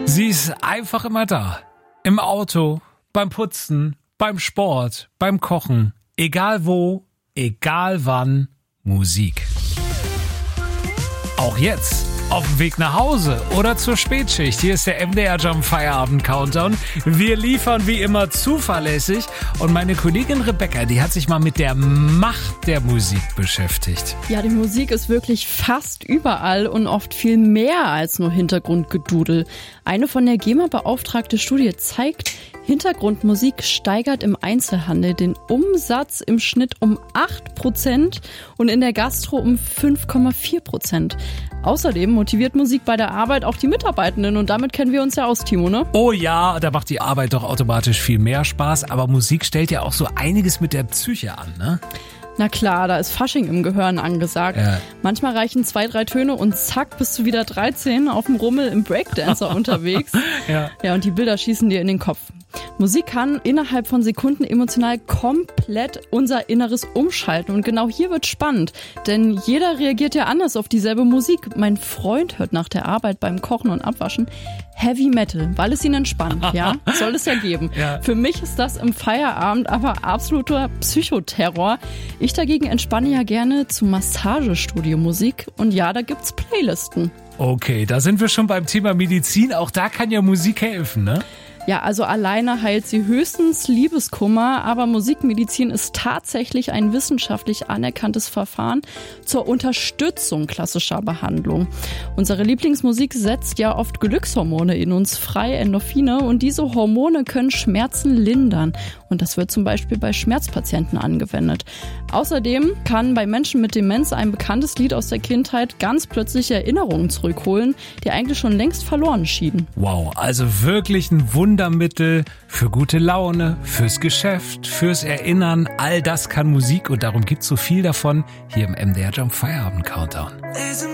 Sie ist einfach immer da. Im Auto, beim Putzen, beim Sport, beim Kochen. Egal wo, egal wann, Musik. Auch jetzt, auf dem Weg nach Hause oder zur Spätschicht. Hier ist der MDR Jump Feierabend Countdown. Wir liefern wie immer zuverlässig. Und meine Kollegin Rebecca, die hat sich mal mit der Macht der Musik beschäftigt. Ja, die Musik ist wirklich fast überall und oft viel mehr als nur Hintergrundgedudel. Eine von der GEMA beauftragte Studie zeigt, Hintergrundmusik steigert im Einzelhandel den Umsatz im Schnitt um 8% und in der Gastro um 5,4%. Außerdem motiviert Musik bei der Arbeit auch die Mitarbeitenden und damit kennen wir uns ja aus, Timo, ne? Oh ja, da macht die Arbeit doch automatisch viel mehr Spaß, aber Musik stellt ja auch so einiges mit der Psyche an, ne? Na klar, da ist Fasching im Gehirn angesagt. Ja. Manchmal reichen 2-3 Töne und zack, bist du wieder 13 auf dem Rummel im Breakdancer unterwegs. Ja, und die Bilder schießen dir in den Kopf. Musik kann innerhalb von Sekunden emotional komplett unser Inneres umschalten. Und genau hier wird spannend, denn jeder reagiert ja anders auf dieselbe Musik. Mein Freund hört nach der Arbeit beim Kochen und Abwaschen Heavy Metal, weil es ihn entspannt, ja? Soll es ja geben. Ja. Für mich ist das im Feierabend aber absoluter Psychoterror. Ich dagegen entspanne ja gerne zu Massagestudio-Musik und ja, da gibt's Playlisten. Okay, da sind wir schon beim Thema Medizin. Auch da kann ja Musik helfen, ne? Ja, also alleine heilt sie höchstens Liebeskummer, aber Musikmedizin ist tatsächlich ein wissenschaftlich anerkanntes Verfahren zur Unterstützung klassischer Behandlung. Unsere Lieblingsmusik setzt ja oft Glückshormone in uns frei, Endorphine, und diese Hormone können Schmerzen lindern. Und das wird zum Beispiel bei Schmerzpatienten angewendet. Außerdem kann bei Menschen mit Demenz ein bekanntes Lied aus der Kindheit ganz plötzlich Erinnerungen zurückholen, die eigentlich schon längst verloren schienen. Wow, also wirklich ein Wundermittel für gute Laune, fürs Geschäft, fürs Erinnern. All das kann Musik und darum gibt's so viel davon hier im MDR Jump Feierabend Countdown.